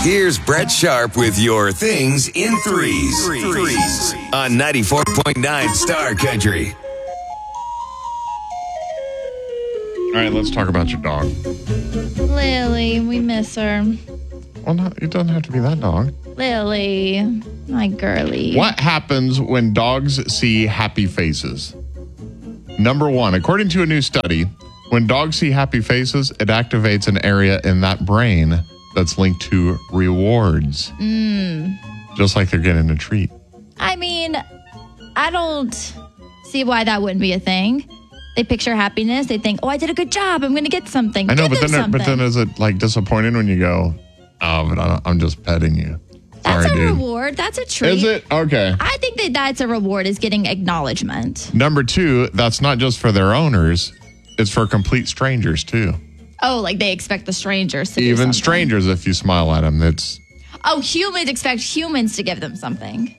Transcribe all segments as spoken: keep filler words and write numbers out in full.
Here's Brett Sharp with your things in threes. Threes on ninety-four point nine Star Country. All right, let's talk about your dog. Lily, we miss her. Well, no, it doesn't have to be that dog. Lily, my girly. What happens when dogs see happy faces? Number one, according to a new study, when dogs see happy faces, it activates an area in that brain that's linked to rewards. Mm. Just like they're getting a treat. I mean, I don't see why that wouldn't be a thing. They picture happiness. They think, oh, I did a good job. I'm going to get something. I know, Give but then, them but then is it like disappointing when you go, oh, but I- I'm just petting you? That's Sorry, a dude. reward. That's a treat. Is it? Okay. I think that that's a reward, is getting acknowledgement. Number two, that's not just for their owners. It's for complete strangers, too. Oh, like they expect the strangers to do Even something. strangers, if you smile at them, it's... Oh, humans expect humans to give them something.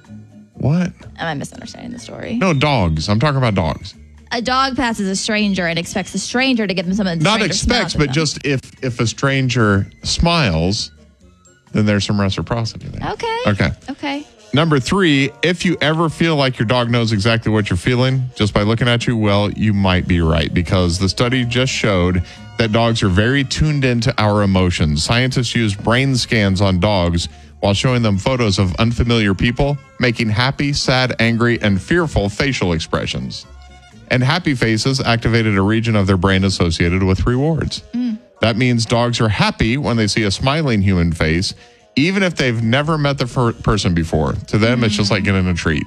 What? Am I misunderstanding the story? No, dogs. I'm talking about dogs. A dog passes a stranger and expects the stranger to give them something. The Not stranger expects, smiles at but them. just if if a stranger smiles, then there's some reciprocity there. Okay. Okay. Okay. Number three, if you ever feel like your dog knows exactly what you're feeling just by looking at you, well, you might be right, because the study just showed that dogs are very tuned into our emotions. Scientists used brain scans on dogs while showing them photos of unfamiliar people, making happy, sad, angry, and fearful facial expressions. And happy faces activated a region of their brain associated with rewards. Mm. That means dogs are happy when they see a smiling human face, even if they've never met the fir- person before. To them, mm. it's just like getting a treat.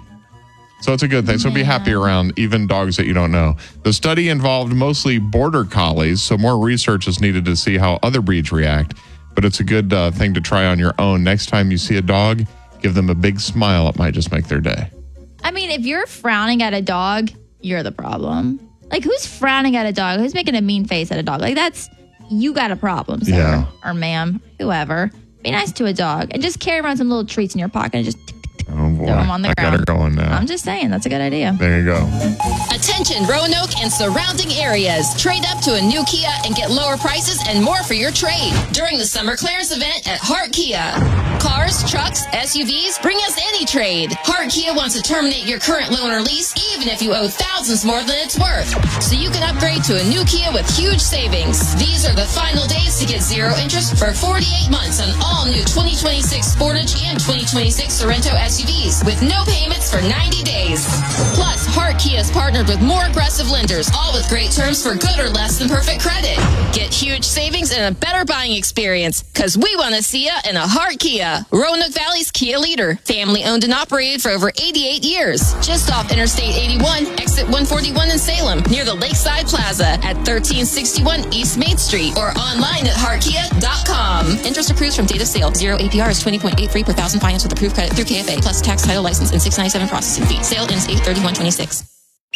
So it's a good thing. So yeah. Be happy around even dogs that you don't know. The study involved mostly border collies, so more research is needed to see how other breeds react. But it's a good uh, thing to try on your own. Next time you see a dog, give them a big smile. It might just make their day. I mean, if you're frowning at a dog, you're the problem. Like, who's frowning at a dog? Who's making a mean face at a dog? Like, that's, you got a problem, sir. Yeah. Or ma'am, whoever. Be nice to a dog and just carry around some little treats in your pocket and just oh boy. throw them on the I ground. got her going now. I'm just saying, that's a good idea. There you go. Attention, Roanoke and surrounding areas. Trade up to a new Kia and get lower prices and more for your trade during the summer clearance event at Hart Kia. Cars, trucks, S U Vs, bring us any trade. Hart Kia wants to terminate your current loan or lease even if you owe thousands more than it's worth. So you can upgrade to a new Kia with huge savings. These are the final days to get zero interest for forty-eight months on all new twenty twenty-six Sportage and twenty twenty-six Sorento S U Vs with no payments for ninety days. Plus, Hart Kia is partnered with more aggressive lenders, all with great terms for good or less than perfect credit. Get huge savings and a better buying experience, because we want to see you in a Hart Kia. Roanoke Valley's Kia leader, family owned and operated for over eighty-eight years. Just off Interstate eighty-one, exit one forty-one in Salem, near the Lakeside Plaza at thirteen sixty-one East Main Street, or online at hart kia dot com. Interest approved from date of sale. Zero A P R is twenty point eight three per thousand finance with approved credit through K F A, plus tax, title, license, and six ninety-seven processing fee. Sale ends eight thirty-one twenty-six.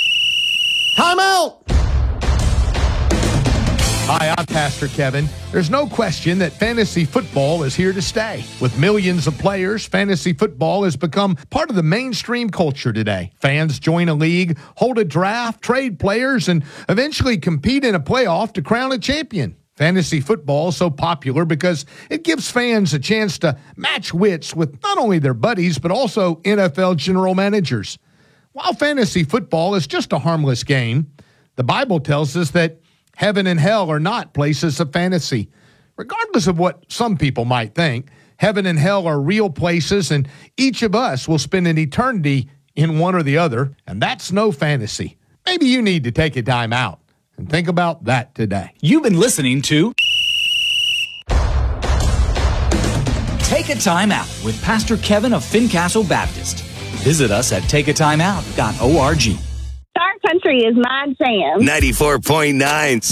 Time out! Hi, I'm Pastor Kevin. There's no question that fantasy football is here to stay. With millions of players, fantasy football has become part of the mainstream culture today. Fans join a league, hold a draft, trade players, and eventually compete in a playoff to crown a champion. Fantasy football is so popular because it gives fans a chance to match wits with not only their buddies, but also N F L general managers. While fantasy football is just a harmless game, the Bible tells us that heaven and hell are not places of fantasy. Regardless of what some people might think, heaven and hell are real places, and each of us will spend an eternity in one or the other, and that's no fantasy. Maybe you need to take a time out and think about that today. You've been listening to Take a Time Out with Pastor Kevin of Fincastle Baptist. Visit us at take a time out dot org. Star Country is my jam. ninety-four point nine